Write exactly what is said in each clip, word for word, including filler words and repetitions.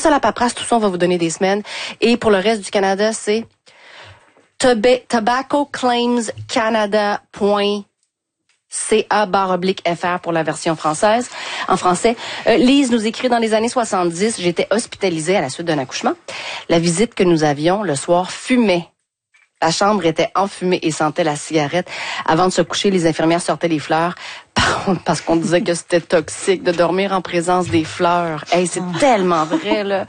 à la paperasse, tout ça, on va vous donner des semaines. Et pour le reste du Canada, c'est tobacco claims canada point ca barre oblique fr pour la version française. En français, euh, Lise nous écrit: dans les années soixante-dix, j'étais hospitalisée à la suite d'un accouchement. La visite que nous avions le soir fumait. La chambre était enfumée et sentait la cigarette. Avant de se coucher, les infirmières sortaient les fleurs parce qu'on disait que c'était toxique de dormir en présence des fleurs. Hey, c'est oh. tellement vrai, là.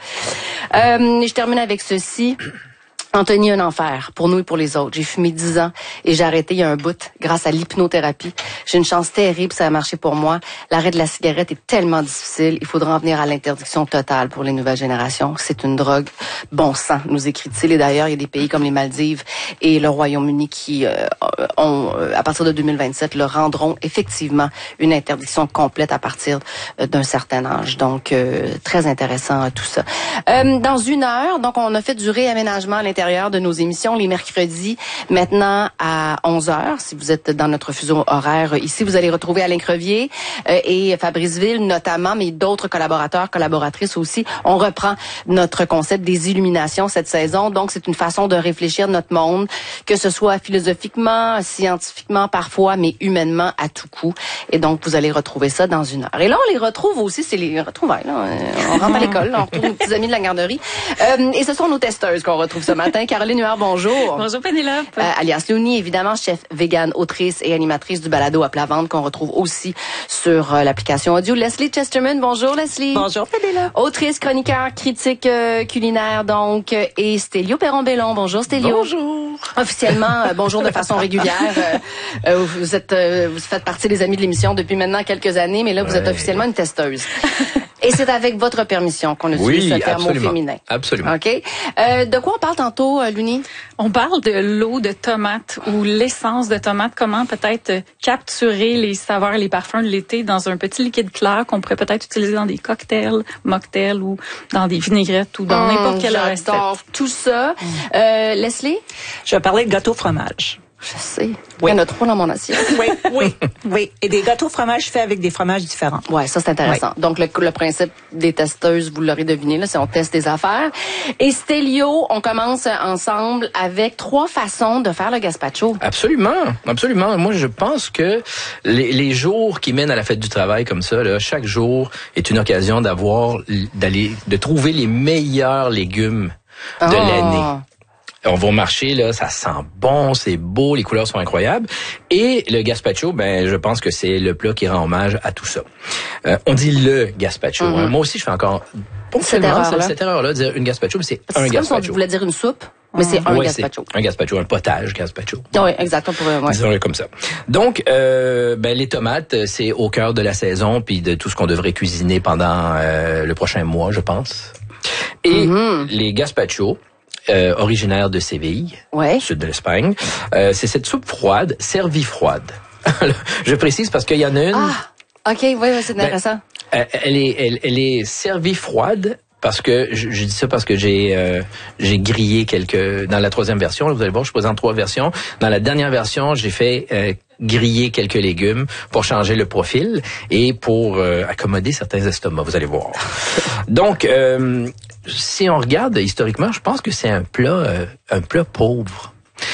Euh, je termine avec ceci. Anthony, un enfer, pour nous et pour les autres. J'ai fumé dix ans et j'ai arrêté il y a un bout grâce à l'hypnothérapie. J'ai une chance terrible, ça a marché pour moi. L'arrêt de la cigarette est tellement difficile. Il faudra en venir à l'interdiction totale pour les nouvelles générations. C'est une drogue bon sang, nous écrit-il. Et d'ailleurs, il y a des pays comme les Maldives et le Royaume-Uni qui euh, ont, à partir de deux mille vingt-sept, le rendront effectivement une interdiction complète à partir d'un certain âge. Donc, euh, très intéressant euh, tout ça. Euh, dans une heure, donc on a fait du réaménagement à l'intérieur de nos émissions les mercredis, maintenant à onze heures. Si vous êtes dans notre fuseau horaire ici, vous allez retrouver Alain Crevier euh, et Fabrice Ville notamment, mais d'autres collaborateurs, collaboratrices aussi. On reprend notre concept des illuminations cette saison. Donc, c'est une façon de réfléchir notre monde, que ce soit philosophiquement, scientifiquement parfois, mais humainement à tout coup. Et donc, vous allez retrouver ça dans une heure. Et là, on les retrouve aussi, c'est les retrouvailles. Là. On rentre à l'école, là, on retrouve nos petits amis de la garderie. Euh, et ce sont nos testeuses qu'on retrouve ce matin. Caroline Huard, bonjour. Bonjour Pénélope. Euh, alias Louni, évidemment, chef vegan, autrice et animatrice du balado à plat ventre qu'on retrouve aussi sur euh, l'application audio. Leslie Chesterman, bonjour Leslie. Bonjour Pénélope. Autrice, chroniqueur, critique euh, culinaire donc, euh, et Stélio Perron-Bellon. Bonjour Stélio. Bonjour. Officiellement, euh, bonjour de façon régulière. Euh, euh, vous êtes, euh, vous faites partie des amis de l'émission depuis maintenant quelques années, mais là vous ouais. êtes officiellement une testeuse. Et c'est avec votre permission qu'on utilise oui, ce terme au féminin. Absolument. OK. Euh, de quoi on parle tantôt, Louni? On parle de l'eau de tomate ou l'essence de tomate. Comment peut-être capturer les saveurs et les parfums de l'été dans un petit liquide clair qu'on pourrait peut-être utiliser dans des cocktails, mocktails ou dans des vinaigrettes ou dans mmh, n'importe quelle recette. Tout ça. Mmh. Euh, Leslie? Je vais parler de gâteau fromage. Je sais. Oui. Il y en a trop dans mon assiette. Oui, oui, oui. Et des gâteaux fromage faits avec des fromages différents. Ouais, ça c'est intéressant. Oui. Donc le, le principe des testeuses, vous l'aurez deviné, là, c'est on teste des affaires. Et Stélio, on commence ensemble avec trois façons de faire le gazpacho. Absolument, absolument. Moi, je pense que les, les jours qui mènent à la fête du travail comme ça, là, chaque jour est une occasion d'avoir, d'aller, de trouver les meilleurs légumes de oh. l'année. On va au marché, là, ça sent bon, c'est beau, les couleurs sont incroyables. Et le gazpacho, ben, je pense que c'est le plat qui rend hommage à tout ça. Euh, on dit le gazpacho. Mm-hmm. Hein. Moi aussi, je fais encore cette erreur-là. Cette erreur-là, dire une gazpacho, mais c'est, c'est un gazpacho. C'est comme si on voulait dire une soupe, mais c'est un ouais, gazpacho. C'est un gazpacho, un potage gazpacho. Oui, exactement. Pour, ouais. Disons-le comme ça. Donc, euh, ben, les tomates, c'est au cœur de la saison, puis de tout ce qu'on devrait cuisiner pendant euh, le prochain mois, je pense. Et mm-hmm. les gazpachos, Euh, originaire de Séville, ouais. sud de l'Espagne. Euh, c'est cette soupe froide, servie froide. Je précise parce qu'il y en a une... Ah, OK, oui, ouais, c'est intéressant. Ben, elle, est, elle, elle est servie froide parce que, je, je dis ça parce que j'ai euh, j'ai grillé quelques... Dans la troisième version, là, vous allez voir, je présente trois versions. Dans la dernière version, j'ai fait... Euh, griller quelques légumes pour changer le profil et pour euh, accommoder certains estomacs, vous allez voir. Donc, euh, si on regarde historiquement, je pense que c'est un plat, euh, un plat pauvre.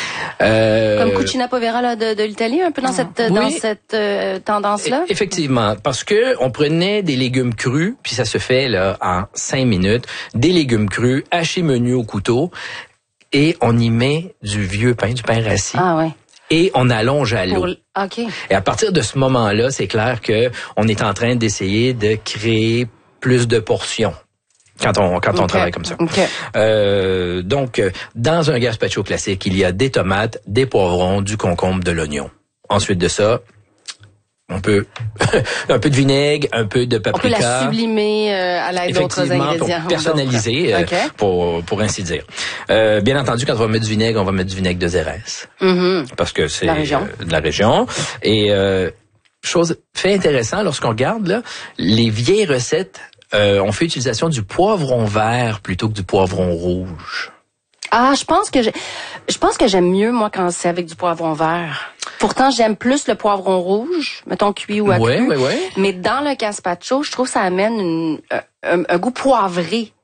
Euh, Comme Cucina Povera là, de, de l'Italie, un peu dans cette, oui, dans cette euh, tendance-là? Effectivement, parce que on prenait des légumes crus, puis ça se fait là en cinq minutes, des légumes crus, hachés menus au couteau, et on y met du vieux pain, du pain rassis. Ah ouais. Et on allonge à l'eau. Pour... Okay. Et à partir de ce moment-là, c'est clair que on est en train d'essayer de créer plus de portions quand on quand okay. on travaille comme ça. Okay. Euh, donc, dans un gazpacho classique, il y a des tomates, des poivrons, du concombre, de l'oignon. Ensuite de ça, on peut un peu de vinaigre, un peu de paprika. On peut la sublimer euh, à l'aide d'autres ingrédients. Pour personnaliser, euh, okay. pour pour ainsi dire. Euh, bien entendu, quand on va mettre du vinaigre, on va mettre du vinaigre de Xérès. Mm-hmm. Parce que c'est la région. Euh, de la région. Et euh, chose fait intéressant, lorsqu'on regarde là, les vieilles recettes, euh, on fait utilisation du poivron vert plutôt que du poivron rouge. Ah, je pense que je, je pense que j'aime mieux moi quand c'est avec du poivron vert. Pourtant, j'aime plus le poivron rouge, mettons cuit ou à ouais, cru. Ouais, ouais. Mais dans le gazpacho, je trouve que ça amène une, un, un goût poivré